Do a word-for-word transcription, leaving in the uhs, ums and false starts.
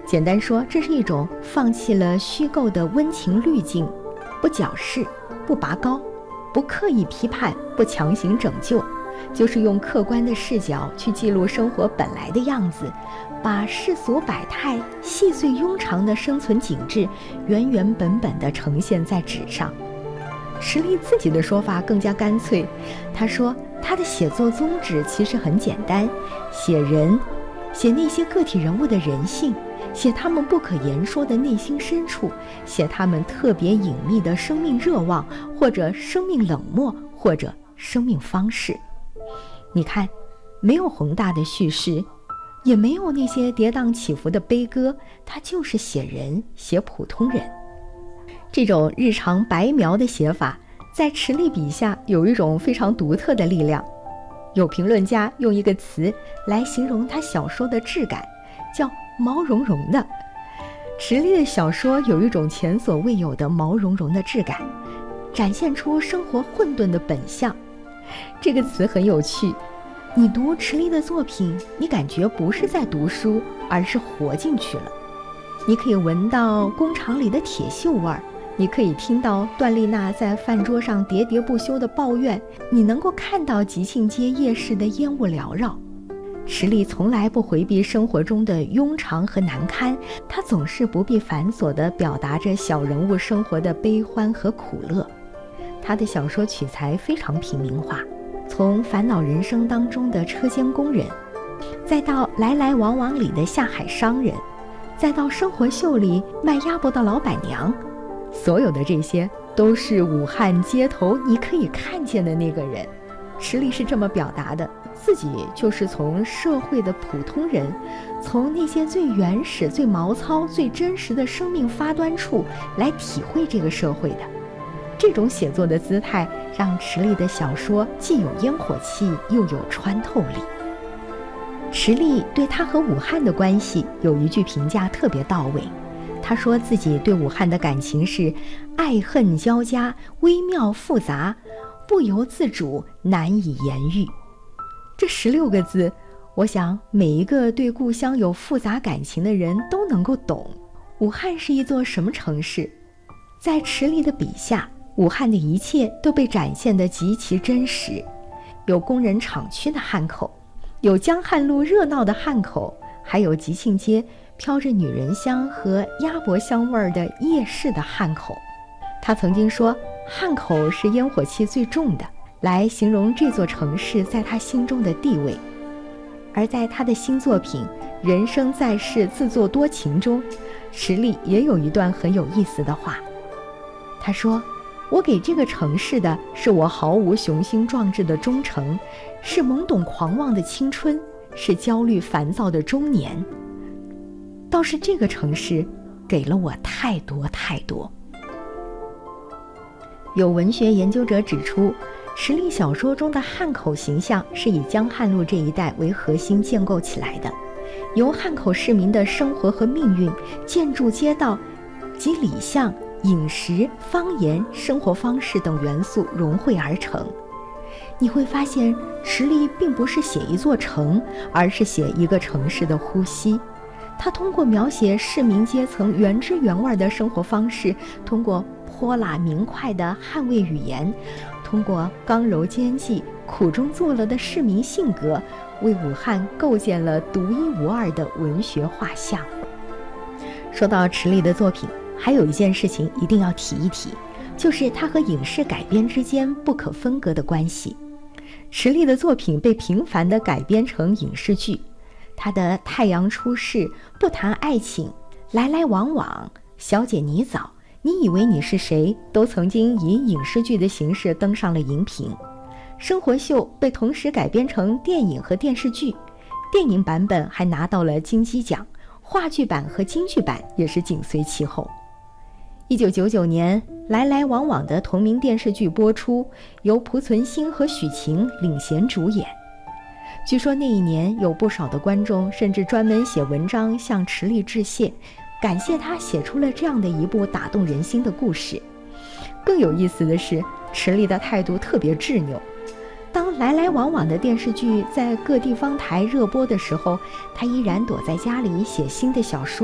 简单说，这是一种放弃了虚构的温情滤镜，不矫饰，不拔高，不刻意批判，不强行拯救，就是用客观的视角去记录生活本来的样子，把世俗百态、细碎庸常的生存景致原原本本地呈现在纸上。池莉自己的说法更加干脆，他说他的写作宗旨其实很简单，写人，写那些个体人物的人性，写他们不可言说的内心深处，写他们特别隐秘的生命热望，或者生命冷漠，或者生命方式。你看，没有宏大的叙事，也没有那些跌宕起伏的悲歌，它就是写人，写普通人。这种日常白描的写法，在池莉笔下有一种非常独特的力量。有评论家用一个词来形容他小说的质感，叫毛茸茸的。池莉的小说有一种前所未有的毛茸茸的质感，展现出生活混沌的本相。这个词很有趣，你读池莉的作品，你感觉不是在读书，而是活进去了。你可以闻到工厂里的铁锈味儿，你可以听到段丽娜在饭桌上喋喋不休的抱怨，你能够看到吉庆街夜市的烟雾缭绕。池莉从来不回避生活中的庸常和难堪，她总是不必繁琐地表达着小人物生活的悲欢和苦乐。她的小说取材非常平民化，从烦恼人生当中的车间工人，再到来来往往里的下海商人，再到生活秀里卖鸭脖的老板娘，所有的这些都是武汉街头你可以看见的那个人。池莉是这么表达的，自己就是从社会的普通人，从那些最原始、最毛糙、最真实的生命发端处来体会这个社会的。这种写作的姿态让池莉的小说既有烟火气，又有穿透力。池莉对他和武汉的关系有一句评价特别到位，他说自己对武汉的感情是爱恨交加，微妙复杂，不由自主，难以言喻。这十六个字，我想每一个对故乡有复杂感情的人都能够懂。武汉是一座什么城市？在池莉的笔下，武汉的一切都被展现得极其真实。有工人厂区的汉口，有江汉路热闹的汉口，还有吉庆街飘着女人香和鸭脖香味儿的夜市的汉口。他曾经说，汉口是烟火气最重的，来形容这座城市在他心中的地位。而在他的新作品《人生在世自作多情》中，池莉也有一段很有意思的话。他说，我给这个城市的是我毫无雄心壮志的忠诚，是懵懂狂妄的青春，是焦虑烦躁的中年。倒是这个城市给了我太多太多。有文学研究者指出，池莉小说中的汉口形象是以江汉路这一带为核心建构起来的，由汉口市民的生活和命运、建筑街道及礼象、饮食、方言、生活方式等元素融汇而成。你会发现，池莉并不是写一座城，而是写一个城市的呼吸。他通过描写市民阶层原汁原味的生活方式，通过泼辣明快的汉味语言，通过刚柔兼济、苦中作乐的市民性格，为武汉构建了独一无二的文学画像。说到池莉的作品，还有一件事情一定要提一提，就是它和影视改编之间不可分割的关系。池莉的作品被频繁地改编成影视剧，她的《太阳出世》、不谈爱情、来来往往、小姐你早、你以为你是谁都曾经以影视剧的形式登上了荧屏。生活秀被同时改编成电影和电视剧，电影版本还拿到了金鸡奖，话剧版和京剧版也是紧随其后。一九九九年，来来往往的同名电视剧播出，由濮存昕和许晴领衔主演。据说那一年有不少的观众甚至专门写文章向池莉致谢，感谢他写出了这样的一部打动人心的故事。更有意思的是，池莉的态度特别执拗。当来来往往的电视剧在各地方台热播的时候，他依然躲在家里写新的小说。